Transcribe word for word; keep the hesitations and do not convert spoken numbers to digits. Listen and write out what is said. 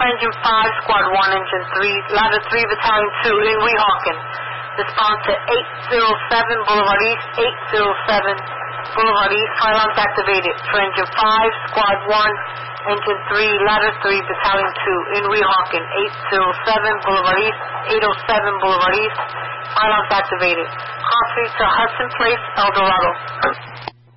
Engine five, Squad one, Engine three, Ladder three, Battalion two in Weehawken. Response to eight zero seven Boulevard East, eight zero seven Boulevard East. Fire alarms activated for Engine five, Squad one, Engine three, Ladder three, Battalion two in Weehawken, eight zero seven Boulevard East, eight oh seven Boulevard East. Fire alarms activated. Cross street to Hudson Place, El Dorado.